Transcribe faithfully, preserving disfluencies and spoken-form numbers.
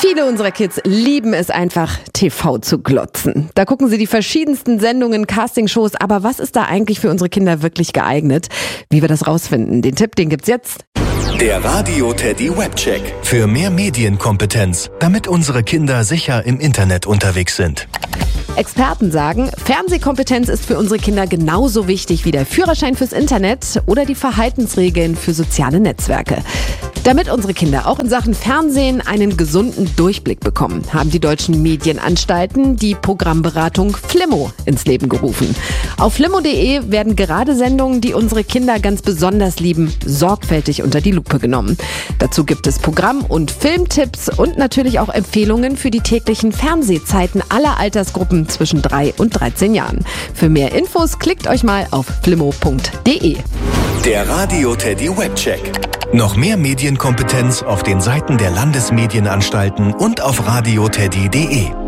Viele unserer Kids lieben es einfach, T V zu glotzen. Da gucken sie die verschiedensten Sendungen, Castingshows. Aber was ist da eigentlich für unsere Kinder wirklich geeignet? Wie wir das rausfinden, den Tipp, den gibt's jetzt. Der Radio Teddy Webcheck. Für mehr Medienkompetenz, damit unsere Kinder sicher im Internet unterwegs sind. Experten sagen, Fernsehkompetenz ist für unsere Kinder genauso wichtig wie der Führerschein fürs Internet oder die Verhaltensregeln für soziale Netzwerke. Damit unsere Kinder auch in Sachen Fernsehen einen gesunden Durchblick bekommen, haben die deutschen Medienanstalten die Programmberatung Flimmo ins Leben gerufen. Auf flimmo punkt de werden gerade Sendungen, die unsere Kinder ganz besonders lieben, sorgfältig unter die Lupe genommen. Dazu gibt es Programm- und Filmtipps und natürlich auch Empfehlungen für die täglichen Fernsehzeiten aller Altersgruppen zwischen drei und dreizehn Jahren. Für mehr Infos klickt euch mal auf flimmo punkt de. Der Radio Teddy Webcheck. Noch mehr Medienkompetenz auf den Seiten der Landesmedienanstalten und auf radio teddy punkt de.